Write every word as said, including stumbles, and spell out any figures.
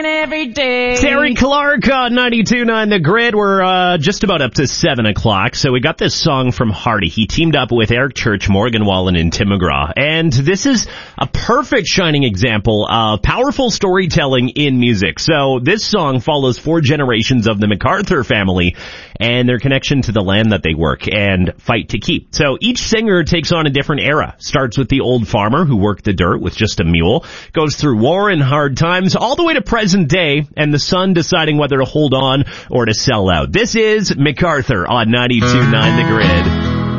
every day. Terry Clark on ninety-two point nine The Grid. We're uh, just about up to seven o'clock. So we got this song from Hardy. He teamed up with Eric Church, Morgan Wallen, and Tim McGraw. And this is a perfect shining example of powerful storytelling in music. So this song follows four generations of the MacArthur family and their connection to the land that they work and fight to keep. So each singer takes on a different era. Starts with the old farmer who worked the dirt with just a mule, goes through war and hard times, all the way to present day, and the son deciding whether to hold on or to sell out. This is MacArthur on ninety-two point nine The Grid.